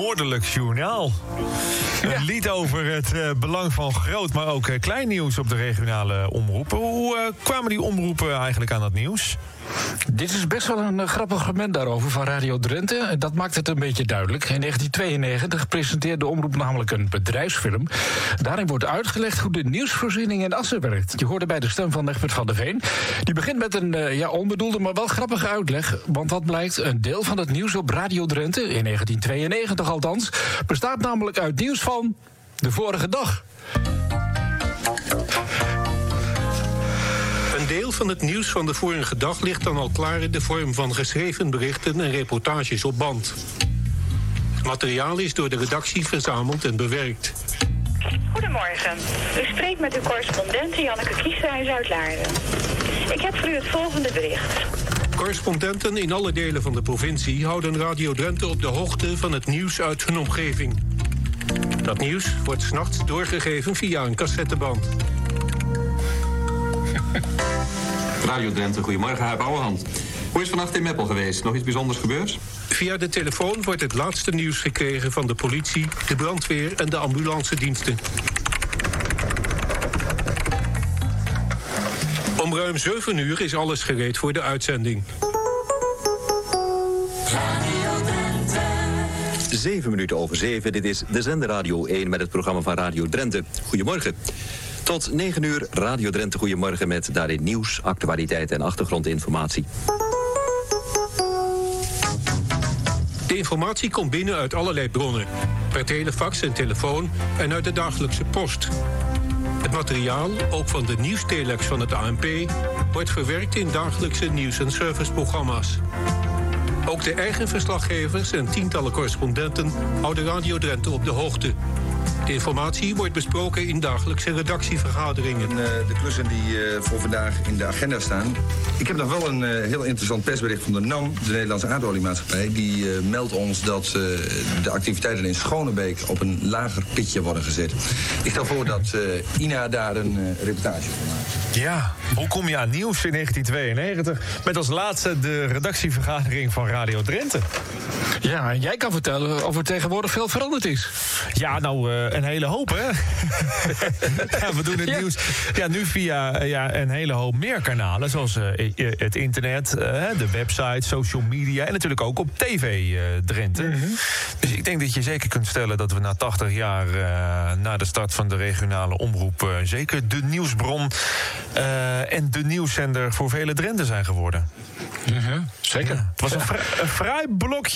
Noordelijk Journaal. Een lied over het belang van groot, maar ook klein nieuws op de regionale omroepen. Hoe kwamen die omroepen eigenlijk aan dat nieuws? Dit is best wel een grappig moment daarover van Radio Drenthe. Dat maakt het een beetje duidelijk. In 1992 presenteerde de omroep namelijk een bedrijfsfilm. Daarin wordt uitgelegd hoe de nieuwsvoorziening in Assen werkt. Je hoorde bij de stem van Egbert van der Veen. Die begint met een onbedoelde, maar wel grappige uitleg. Want wat blijkt, een deel van het nieuws op Radio Drenthe, in 1992 althans, bestaat namelijk uit nieuws van de vorige dag. Een deel van het nieuws van de vorige dag ligt dan al klaar in de vorm van geschreven berichten en reportages op band. Het materiaal is door de redactie verzameld en bewerkt. Goedemorgen. U spreekt met uw correspondent Janneke Kieshuis uit Laarden. Ik heb voor u het volgende bericht. Correspondenten in alle delen van de provincie houden Radio Drenthe op de hoogte van het nieuws uit hun omgeving. Dat nieuws wordt 's nachts doorgegeven via een cassetteband. Radio Drenthe, goedemorgen, Huib Ouwehand. Hoe is vannacht in Meppel geweest? Nog iets bijzonders gebeurd? Via de telefoon wordt het laatste nieuws gekregen van de politie, de brandweer en de ambulancediensten. Om ruim 7 uur is alles gereed voor de uitzending. 7:07, dit is de zender Radio 1 met het programma van Radio Drenthe. Goedemorgen. Tot 9 uur Radio Drenthe Goedemorgen met daarin nieuws, actualiteit en achtergrondinformatie. De informatie komt binnen uit allerlei bronnen. Per telefax en telefoon en uit de dagelijkse post. Het materiaal, ook van de nieuwstelex van het ANP, wordt verwerkt in dagelijkse nieuws- en serviceprogramma's. Ook de eigen verslaggevers en tientallen correspondenten houden Radio Drenthe op de hoogte. De informatie wordt besproken in dagelijkse redactievergaderingen. De klussen die voor vandaag in de agenda staan. Ik heb nog wel een heel interessant persbericht van de NAM, de Nederlandse Aardoliemaatschappij. Die meldt ons dat de activiteiten in Schonebeek op een lager pitje worden gezet. Ik stel voor dat Ina daar een reportage van maakt. Ja, hoe kom je aan nieuws in 1992? Met als laatste de redactievergadering van Radio Drenthe. Ja, en jij kan vertellen of er tegenwoordig veel veranderd is. Ja, nou, een hele hoop, hè? Ja, we doen het nieuws nu via een hele hoop meer kanalen. Zoals het internet, de website, social media en natuurlijk ook op tv Drenthe. Mm-hmm. Dus ik denk dat je zeker kunt stellen dat we na 80 jaar na de start van de regionale omroep zeker de nieuwsbron en de nieuwszender voor vele Drenthe zijn geworden. Mm-hmm. Zeker. Ja, het was een fraai blokje